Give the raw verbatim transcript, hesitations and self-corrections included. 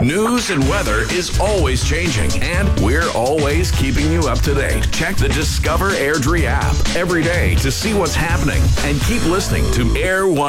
News and weather is always changing, and we're always keeping you up to date. Check the Discover Airdrie app every day to see what's happening, and keep listening to Air One.